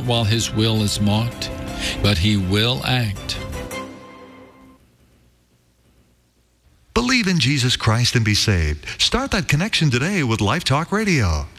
while his will is mocked, but he will act. Believe in Jesus Christ and be saved. Start that connection today with Life Talk Radio.